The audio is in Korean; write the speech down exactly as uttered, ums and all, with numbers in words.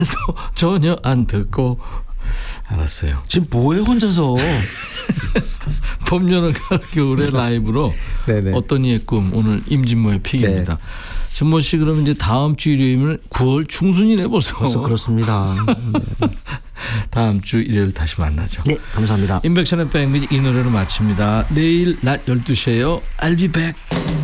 전혀 안 듣고 알았어요. 지금 뭐해 혼자서. 봄, 여름, 가을, 겨울의 라이브로 네네. 어떤 이의 꿈 오늘 임진모의 픽입니다. 네. 진모 씨 그러면 이제 다음 주 일요일은 구월 중순이네 벌써. 벌써 그렇습니다. 네. 다음 주 일요일 다시 만나죠. 네, 감사합니다. 임백천의 백뮤직 이 노래로 마칩니다. 내일 낮 열두 시에요. I'll be back.